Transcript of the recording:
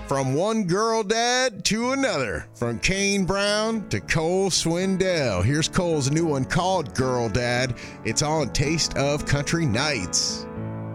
From one girl dad to another, from Kane Brown to Cole Swindell. Here's Cole's new one called Girl Dad. It's on Taste of Country Nights.